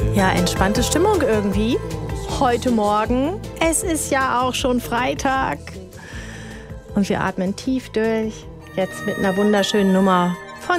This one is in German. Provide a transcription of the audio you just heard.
Ja, entspannte Stimmung irgendwie. Heute Morgen. Es ist ja auch schon Freitag. Und wir atmen tief durch. Jetzt mit einer wunderschönen Nummer